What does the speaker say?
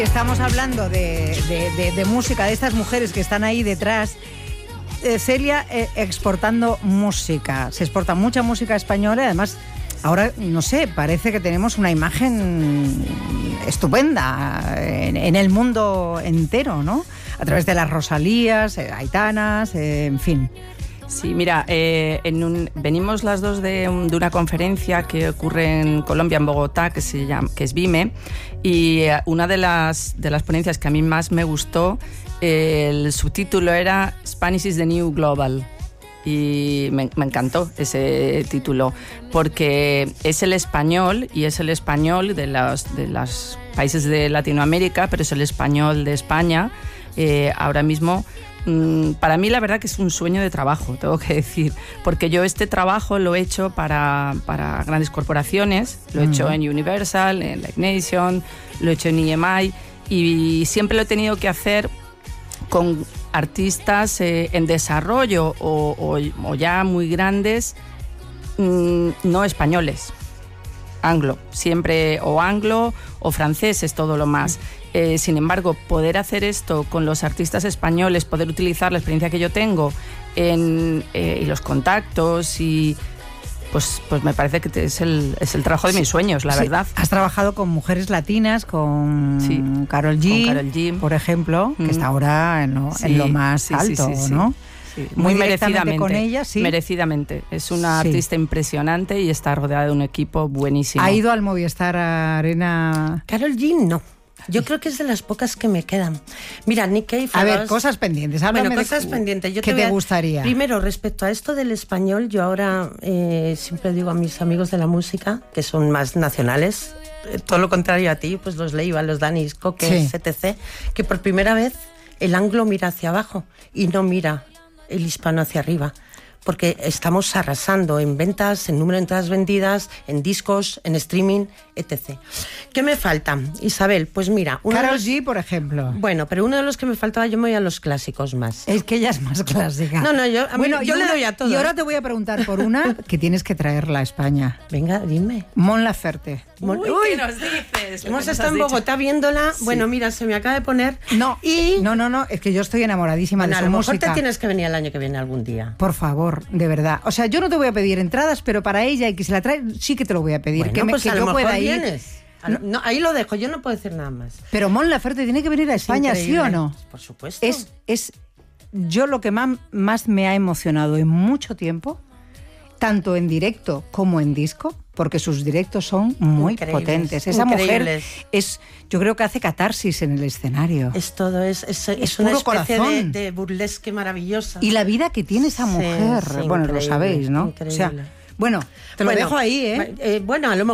Estamos hablando de música, de estas mujeres que están ahí detrás. Celia, exportando música. Se exporta mucha música española y además, ahora, no sé, parece que tenemos una imagen estupenda en el mundo entero, ¿no? A través de las Rosalías, Aitanas, en fin. Sí, mira, venimos las dos de una conferencia que ocurre en Colombia, en Bogotá, que es VIME, y una de las ponencias que a mí más me gustó, el subtítulo era Spanish is the New Global. Y me encantó ese título, porque es el español, y es el español de los países de Latinoamérica, pero es el español de España. Ahora mismo, para mí la verdad que es un sueño de trabajo, tengo que decir, porque yo este trabajo lo he hecho para grandes corporaciones, lo he hecho en Universal, en Live Nation, lo he hecho en EMI, y siempre lo he tenido que hacer con artistas en desarrollo o ya muy grandes, no españoles, anglo, siempre o anglo o francés es todo lo más. Sin embargo, poder hacer esto con los artistas españoles, poder utilizar la experiencia que yo tengo y los contactos y pues me parece que es el trabajo de mis sueños, la verdad. Has trabajado con mujeres latinas, con Karol G, por ejemplo, que está ahora en lo más alto, ¿no? Sí, muy merecidamente con ella, sí. Merecidamente. Es una artista impresionante y está rodeada de un equipo buenísimo. ¿Ha ido al Movistar Arena? Karol G, no. Yo creo que es de las pocas que me quedan. Mira, Nick Cave... A ver, cosas pendientes. Bueno, cosas pendientes. ¿Qué te gustaría? Primero, respecto a esto del español, yo ahora siempre digo a mis amigos de la música, que son más nacionales, todo lo contrario a ti, pues los Leiva, los Danis, Coques, etc., que por primera vez el anglo mira hacia abajo y no mira el hispano hacia arriba. Porque estamos arrasando en ventas, en número de entradas vendidas, en discos, en streaming, etc. ¿Qué me falta, Isabel? Pues mira... Karol G, por ejemplo. Bueno, pero uno de los que me faltaba, yo me voy a los clásicos más. Es que ella es más clásica. No, yo le doy a todo. Y ahora te voy a preguntar por una que tienes que traerla a España. Venga, dime. Mon Laferte. Uy, ¿qué nos dices? Hemos estado en Bogotá viéndola. Sí. Bueno, mira, se me acaba de poner... No, es que yo estoy enamoradísima de su música. A lo mejor te tienes que venir el año que viene algún día. Por favor, de verdad. O sea, yo no te voy a pedir entradas, pero para ella y que se la trae, sí que te lo voy a pedir. Bueno, que a yo lo pueda mejor ir. Vienes. No, ahí lo dejo, yo no puedo decir nada más. Pero Mon Laferte tiene que venir a España, ¿sí o no? Por supuesto. Es yo lo que más me ha emocionado en mucho tiempo, tanto en directo como en disco, porque sus directos son muy potentes. Esa mujer yo creo que hace catarsis en el escenario. Es todo, es una especie de burlesque maravillosa. Y la vida que tiene esa mujer, bueno, lo sabéis, ¿no? Increíble. O sea, bueno, te lo dejo ahí, ¿eh? Bueno, a lo mejor